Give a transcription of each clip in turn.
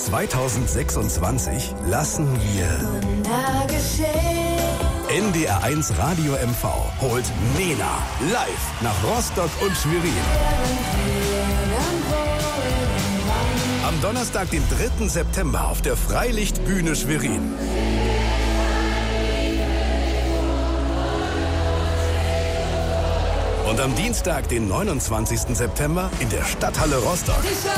2026 lassen wir Wunder geschehen. NDR1 Radio MV holt Nena live nach Rostock und Schwerin. Am Donnerstag, den 3. September auf der Freilichtbühne Schwerin. Und am Dienstag, den 29. September in der Stadthalle Rostock.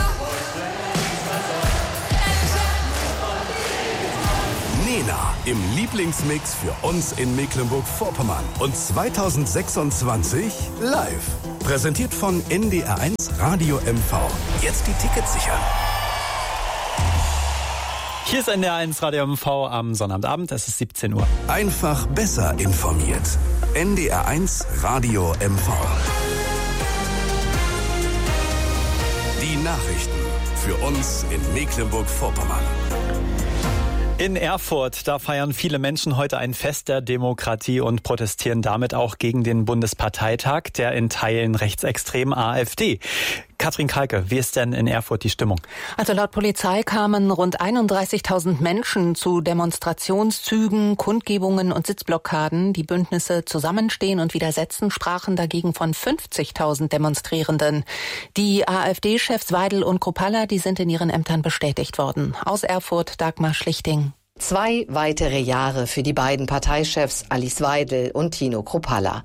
Nena im Lieblingsmix für uns in Mecklenburg-Vorpommern. Und 2026 live. Präsentiert von NDR1 Radio MV. Jetzt die Tickets sichern. Hier ist NDR1 Radio MV am Sonnabendabend, es ist 17 Uhr. Einfach besser informiert. NDR1 Radio MV. Die Nachrichten für uns in Mecklenburg-Vorpommern. In Erfurt, da feiern viele Menschen heute ein Fest der Demokratie und protestieren damit auch gegen den Bundesparteitag der in Teilen rechtsextremen AfD. Katrin Kalke, wie ist denn in Erfurt die Stimmung? Also laut Polizei kamen rund 31.000 Menschen zu Demonstrationszügen, Kundgebungen und Sitzblockaden. Die Bündnisse Zusammenstehen und Widersetzen sprachen dagegen von 50.000 Demonstrierenden. Die AfD-Chefs Weidel und Kruppalla, die sind in ihren Ämtern bestätigt worden. Aus Erfurt, Dagmar Schlichting. 2 weitere Jahre für die beiden Parteichefs Alice Weidel und Tino Kruppalla.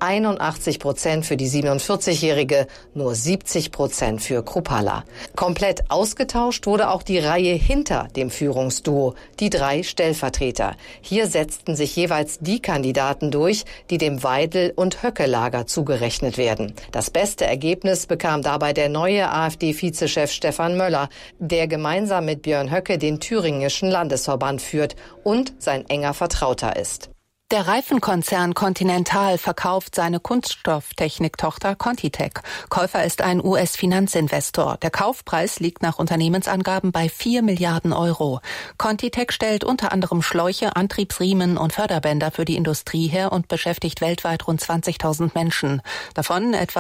81% für die 47-Jährige, nur 70% für Kruppalla. Komplett ausgetauscht wurde auch die Reihe hinter dem Führungsduo, die 3 Stellvertreter. Hier setzten sich jeweils die Kandidaten durch, die dem Weidel- und Höcke-Lager zugerechnet werden. Das beste Ergebnis bekam dabei der neue AfD-Vizechef Stefan Möller, der gemeinsam mit Björn Höcke den thüringischen Landesverband führt und sein enger Vertrauter ist. Der Reifenkonzern Continental verkauft seine Kunststofftechniktochter Contitech. Käufer ist ein US-Finanzinvestor. Der Kaufpreis liegt nach Unternehmensangaben bei 4 Milliarden Euro. Contitech stellt unter anderem Schläuche, Antriebsriemen und Förderbänder für die Industrie her und beschäftigt weltweit rund 20.000 Menschen. Davon etwa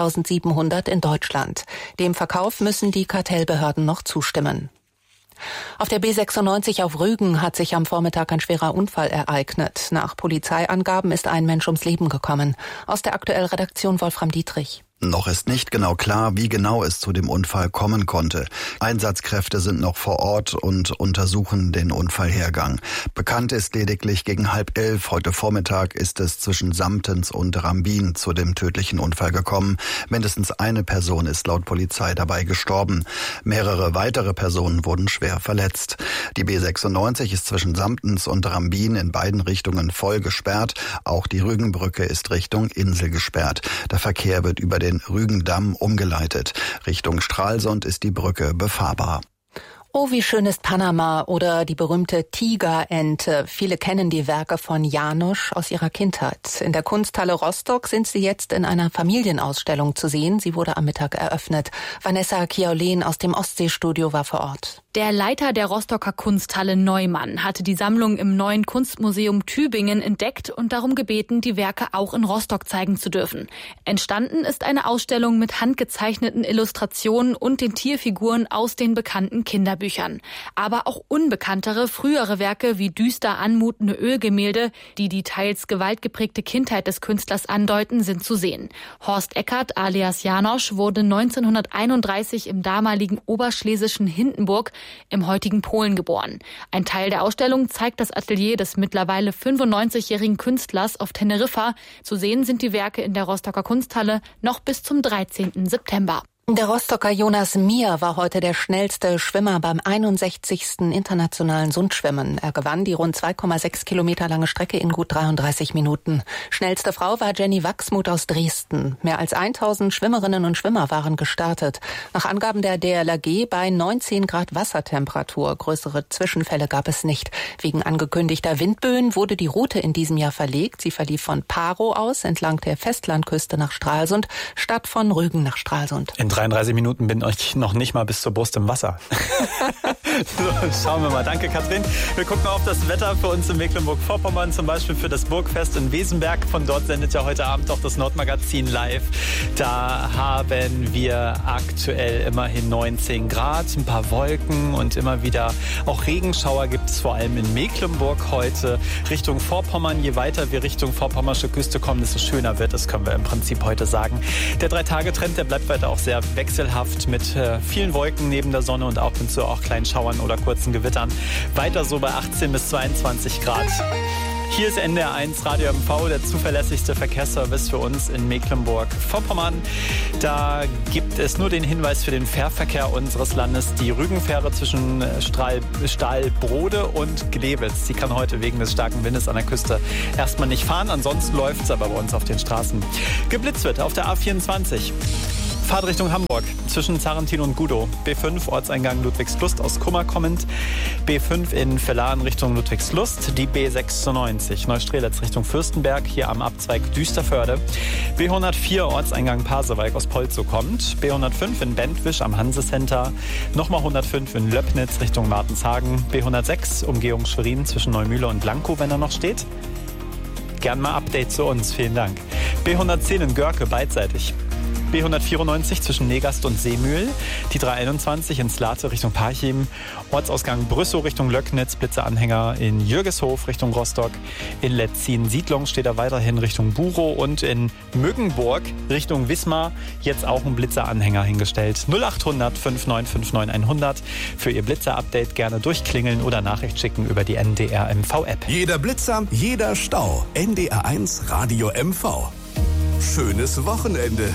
7.700 in Deutschland. Dem Verkauf müssen die Kartellbehörden noch zustimmen. Auf der B96 auf Rügen hat sich am Vormittag ein schwerer Unfall ereignet. Nach Polizeiangaben ist ein Mensch ums Leben gekommen. Aus der Aktuell-Redaktion Wolfram Dietrich. Noch ist nicht genau klar, wie genau es zu dem Unfall kommen konnte. Einsatzkräfte sind noch vor Ort und untersuchen den Unfallhergang. Bekannt ist lediglich, gegen 10:30 heute Vormittag ist es zwischen Samtens und Rambin zu dem tödlichen Unfall gekommen. Mindestens eine Person ist laut Polizei dabei gestorben. Mehrere weitere Personen wurden schwer verletzt. Die B96 ist zwischen Samtens und Rambin in beiden Richtungen voll gesperrt. Auch die Rügenbrücke ist Richtung Insel gesperrt. Der Verkehr wird über den Rügendamm umgeleitet. Richtung Stralsund ist die Brücke befahrbar. Oh, wie schön ist Panama oder die berühmte Tigerente. Viele kennen die Werke von János aus ihrer Kindheit. In der Kunsthalle Rostock sind sie jetzt in einer Familienausstellung zu sehen. Sie wurde am Mittag eröffnet. Vanessa Kiaulen aus dem Ostseestudio war vor Ort. Der Leiter der Rostocker Kunsthalle Neumann hatte die Sammlung im Neuen Kunstmuseum Tübingen entdeckt und darum gebeten, die Werke auch in Rostock zeigen zu dürfen. Entstanden ist eine Ausstellung mit handgezeichneten Illustrationen und den Tierfiguren aus den bekannten Kinderbüchern. Aber auch unbekanntere, frühere Werke wie düster anmutende Ölgemälde, die die teils gewaltgeprägte Kindheit des Künstlers andeuten, sind zu sehen. Horst Eckert alias János wurde 1931 im damaligen oberschlesischen Hindenburg im heutigen Polen geboren. Ein Teil der Ausstellung zeigt das Atelier des mittlerweile 95-jährigen Künstlers auf Teneriffa. Zu sehen sind die Werke in der Rostocker Kunsthalle noch bis zum 13. September. Der Rostocker Jonas Mier war heute der schnellste Schwimmer beim 61. internationalen Sundschwimmen. Er gewann die rund 2,6 Kilometer lange Strecke in gut 33 Minuten. Schnellste Frau war Jenny Wachsmuth aus Dresden. Mehr als 1000 Schwimmerinnen und Schwimmer waren gestartet. Nach Angaben der DLRG bei 19 Grad Wassertemperatur. Größere Zwischenfälle gab es nicht. Wegen angekündigter Windböen wurde die Route in diesem Jahr verlegt. Sie verlief von Paro aus entlang der Festlandküste nach Stralsund, statt von Rügen nach Stralsund. In 33 Minuten bin ich noch nicht mal bis zur Brust im Wasser. So, schauen wir mal. Danke, Katrin. Wir gucken auf das Wetter für uns in Mecklenburg-Vorpommern, zum Beispiel für das Burgfest in Wesenberg. Von dort sendet ja heute Abend auch das Nordmagazin live. Da haben wir aktuell immerhin 19 Grad, ein paar Wolken und immer wieder auch Regenschauer gibt es vor allem in Mecklenburg heute. Richtung Vorpommern, je weiter wir Richtung vorpommersche Küste kommen, desto schöner wird es, können wir im Prinzip heute sagen. Der 3-Tage-Trend, der bleibt weiter auch sehr wechselhaft mit vielen Wolken neben der Sonne und ab und zu auch kleinen Schauern oder kurzen Gewittern. Weiter so bei 18 bis 22 Grad. Hier ist NDR 1 Radio MV, der zuverlässigste Verkehrsservice für uns in Mecklenburg-Vorpommern. Da gibt es nur den Hinweis für den Fährverkehr unseres Landes. Die Rügenfähre zwischen Stahlbrode und Glewitz. Die kann heute wegen des starken Windes an der Küste erstmal nicht fahren. Ansonsten läuft es aber bei uns auf den Straßen. Geblitzt wird auf der A24. Fahrtrichtung Hamburg zwischen Zarentin und Gudow. B5 Ortseingang Ludwigslust aus Kummer kommend. B5 in Villaren Richtung Ludwigslust. Die B96 Neustrelitz Richtung Fürstenberg, hier am Abzweig Düsterförde. B104 Ortseingang Pasewalk aus Polzow kommt. B105 in Bentwisch am Hansecenter. Nochmal 105 in Löppnitz Richtung Martenshagen. B106 Umgehung Schwerin zwischen Neumühle und Blankow, wenn er noch steht. Gern mal Update zu uns, vielen Dank. B110 in Görke beidseitig. B194 zwischen Negast und Seemühl, die 321 in Slate Richtung Parchim, Ortsausgang Brüssow Richtung Löcknitz, Blitzeranhänger in Jürgeshof Richtung Rostock, in Letzin-Siedlung steht er weiterhin Richtung Burow und in Müggenburg Richtung Wismar jetzt auch ein Blitzeranhänger hingestellt. 0800 5959 100 für Ihr Blitzer-Update gerne durchklingeln oder Nachricht schicken über die NDR MV-App. Jeder Blitzer, jeder Stau. NDR 1 Radio MV. Schönes Wochenende.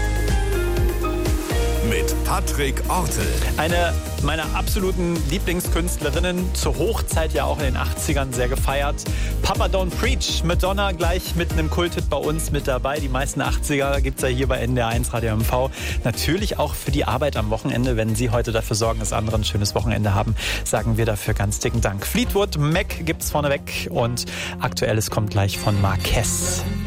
Mit Patrick Ortel. Eine meiner absoluten Lieblingskünstlerinnen, zur Hochzeit ja auch in den 80ern sehr gefeiert. Papa Don't Preach, Madonna gleich mit einem Kulthit bei uns mit dabei. Die meisten 80er gibt es ja hier bei NDR 1 Radio MV. Natürlich auch für die Arbeit am Wochenende. Wenn Sie heute dafür sorgen, dass andere ein schönes Wochenende haben, sagen wir dafür ganz dicken Dank. Fleetwood Mac gibt's vorneweg und Aktuelles kommt gleich von Marquez.